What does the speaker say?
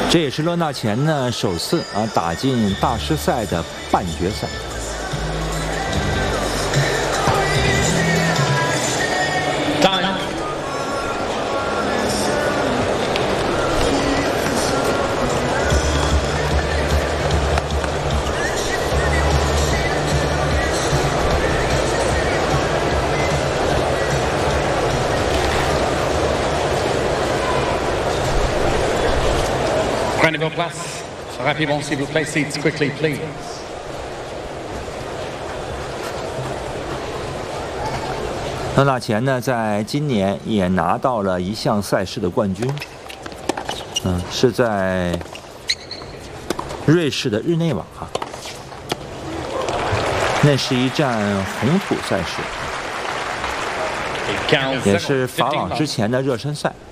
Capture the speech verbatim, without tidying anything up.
这也是勒纳前呢首次啊打进大师赛的半决赛。 Prenez vos places. Rapidement, s'il vous plaît, seats quickly, please. 勒纳前呢，在今年也拿到了一项赛事的冠军，嗯，是在瑞士的日内瓦，那是一站红土赛事，也是法网之前的热身赛。